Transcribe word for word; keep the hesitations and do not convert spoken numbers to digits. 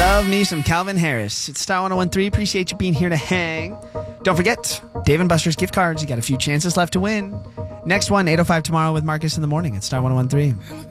Love me some Calvin Harris. It's Star one oh one three. Appreciate you being here to hang. Don't forget, Dave and Buster's gift cards. You got a few chances left to win. Next one, eight oh five tomorrow with Marcus in the morning. It's Star one oh one three.